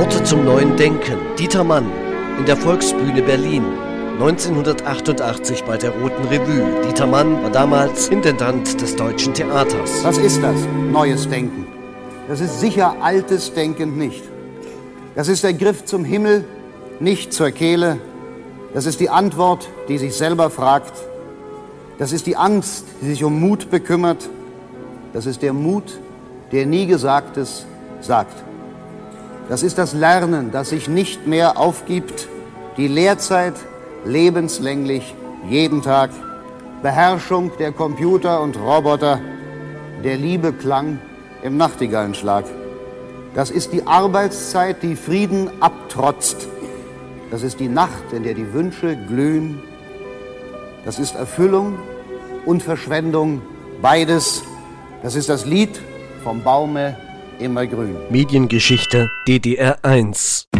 Worte zum neuen Denken. Dieter Mann in der Volksbühne Berlin. 1988 bei der Roten Revue. Dieter Mann war damals Intendant des Deutschen Theaters. Was ist das? Neues Denken. Das ist sicher altes Denken nicht. Das ist der Griff zum Himmel, nicht zur Kehle. Das ist die Antwort, die sich selber fragt. Das ist die Angst, die sich um Mut bekümmert. Das ist der Mut, der nie Gesagtes sagt. Das ist das Lernen, das sich nicht mehr aufgibt. Die Lehrzeit lebenslänglich, jeden Tag. Beherrschung der Computer und Roboter. Der Liebe Klang im Nachtigallenschlag. Das ist die Arbeitszeit, die Frieden abtrotzt. Das ist die Nacht, in der die Wünsche glühen. Das ist Erfüllung und Verschwendung, beides. Das ist das Lied vom Baume immer grün. Mediengeschichte DDR 1.